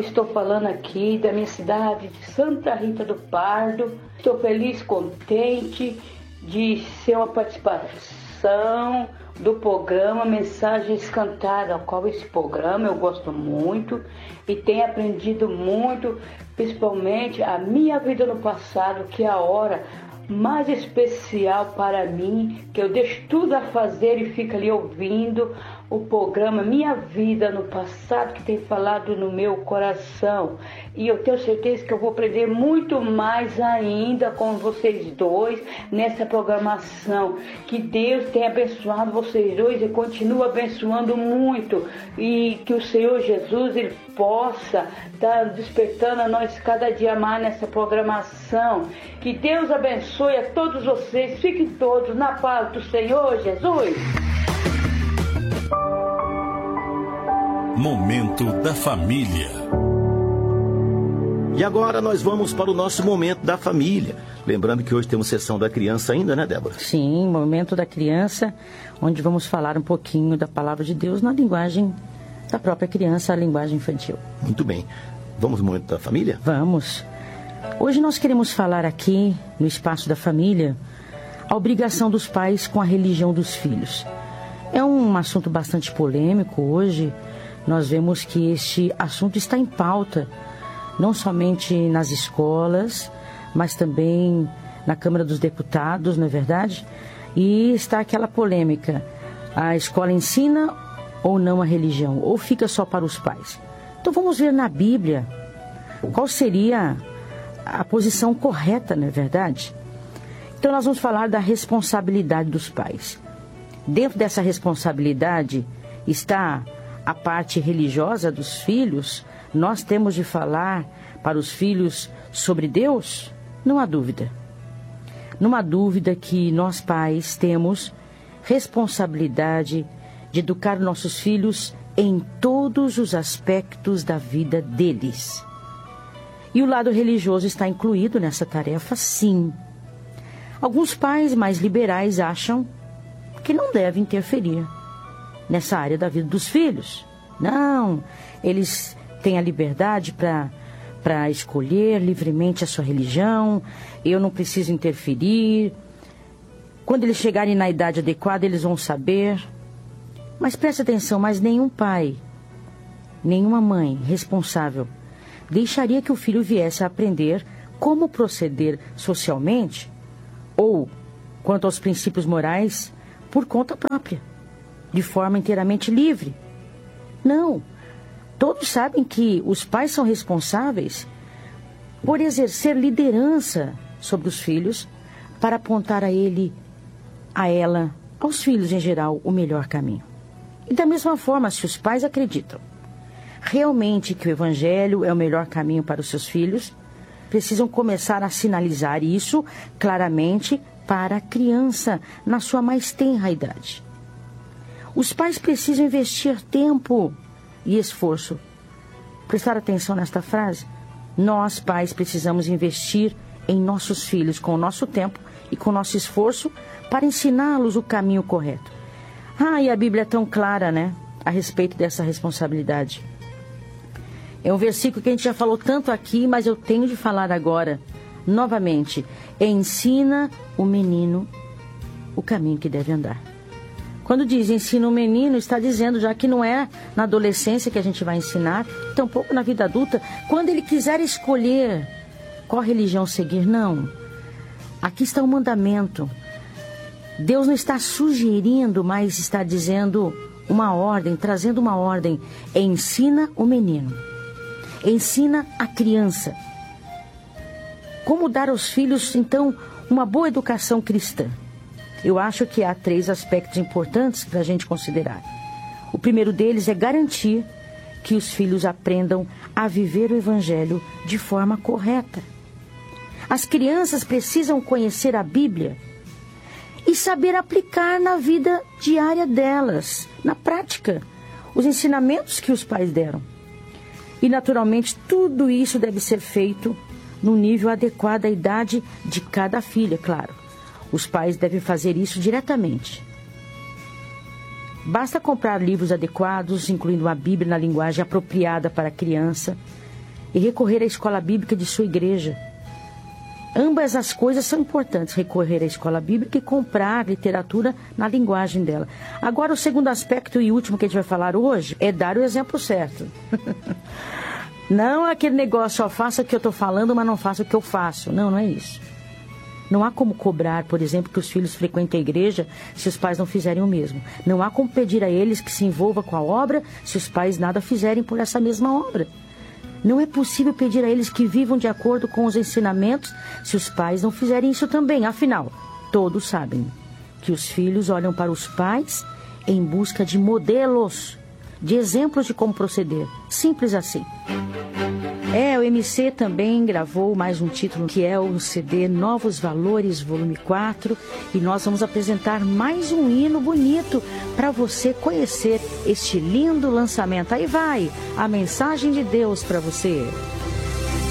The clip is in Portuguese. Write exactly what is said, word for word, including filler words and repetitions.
estou falando aqui da minha cidade de Santa Rita do Pardo. Estou feliz, contente de ser uma participação do programa Mensagens Cantadas, qual esse programa eu gosto muito e tenho aprendido muito, principalmente a minha vida no passado, que é a hora mais especial para mim, que eu deixo tudo a fazer e fico ali ouvindo o programa Minha Vida no Passado, que tem falado no meu coração. E eu tenho certeza que eu vou aprender muito mais ainda com vocês dois nessa programação. Que Deus tenha abençoado vocês dois e continue abençoando muito. E que o Senhor Jesus ele possa estar despertando a nós cada dia mais nessa programação. Que Deus abençoe a todos vocês. Fiquem todos na paz do Senhor Jesus. Momento da Família. E agora nós vamos para o nosso Momento da Família. Lembrando que hoje temos sessão da criança ainda, né, Débora? Sim, Momento da Criança, onde vamos falar um pouquinho da Palavra de Deus na linguagem da própria criança, a linguagem infantil. Muito bem. Vamos ao Momento da Família? Vamos. Hoje nós queremos falar aqui, no Espaço da Família, a obrigação dos pais com a religião dos filhos. É um assunto bastante polêmico hoje. Nós vemos que este assunto está em pauta, não somente nas escolas, mas também na Câmara dos Deputados, não é verdade? E está aquela polêmica, a escola ensina ou não a religião, ou fica só para os pais? Então vamos ver na Bíblia qual seria a posição correta, não é verdade? Então nós vamos falar da responsabilidade dos pais. Dentro dessa responsabilidade está a parte religiosa dos filhos. Nós temos de falar para os filhos sobre Deus? Não há dúvida. Não há dúvida que nós pais temos responsabilidade de educar nossos filhos em todos os aspectos da vida deles. E o lado religioso está incluído nessa tarefa, sim. Alguns pais mais liberais acham que não devem interferir nessa área da vida dos filhos. Não, eles têm a liberdade para para escolher livremente a sua religião, eu não preciso interferir. Quando eles chegarem na idade adequada, eles vão saber. Mas preste atenção, mas nenhum pai, nenhuma mãe responsável deixaria que o filho viesse a aprender como proceder socialmente ou, quanto aos princípios morais, por conta própria, de forma inteiramente livre. Não. Todos sabem que os pais são responsáveis por exercer liderança sobre os filhos para apontar a ele, a ela, aos filhos em geral, o melhor caminho. E da mesma forma, se os pais acreditam realmente que o Evangelho é o melhor caminho para os seus filhos, precisam começar a sinalizar isso claramente para a criança na sua mais tenra idade. Os pais precisam investir tempo e esforço. Prestar atenção nesta frase? Nós, pais, precisamos investir em nossos filhos com o nosso tempo e com o nosso esforço para ensiná-los o caminho correto. Ah, e a Bíblia é tão clara, né? A respeito dessa responsabilidade. É um versículo que a gente já falou tanto aqui, mas eu tenho de falar agora, novamente. Ensina o menino o caminho que deve andar. Quando diz ensina o menino, está dizendo já que não é na adolescência que a gente vai ensinar, tampouco na vida adulta. Quando ele quiser escolher qual religião seguir, não. Aqui está o mandamento. Deus não está sugerindo, mas está dizendo uma ordem, trazendo uma ordem. Ensina o menino. Ensina a criança. Como dar aos filhos, então, uma boa educação cristã? Eu acho que há três aspectos importantes para a gente considerar. O primeiro deles é garantir que os filhos aprendam a viver o Evangelho de forma correta. As crianças precisam conhecer a Bíblia e saber aplicar na vida diária delas, na prática, os ensinamentos que os pais deram. E, naturalmente, tudo isso deve ser feito no nível adequado à idade de cada filha, claro. Os pais devem fazer isso diretamente. Basta comprar livros adequados, incluindo a Bíblia na linguagem apropriada para a criança, e recorrer à escola bíblica de sua igreja. Ambas as coisas são importantes, recorrer à escola bíblica e comprar literatura na linguagem dela. Agora, o segundo aspecto e último que a gente vai falar hoje é dar o exemplo certo. Não aquele negócio, só faça o que eu estou falando, mas não faça o que eu faço. Não, não é isso. Não há como cobrar, por exemplo, que os filhos frequentem a igreja se os pais não fizerem o mesmo. Não há como pedir a eles que se envolvam com a obra se os pais nada fizerem por essa mesma obra. Não é possível pedir a eles que vivam de acordo com os ensinamentos se os pais não fizerem isso também. Afinal, todos sabem que os filhos olham para os pais em busca de modelos, de exemplos de como proceder. Simples assim. É, o M C também gravou mais um título que é o C D Novos Valores, volume quatro, e nós vamos apresentar mais um hino bonito para você conhecer este lindo lançamento. Aí vai a mensagem de Deus para você.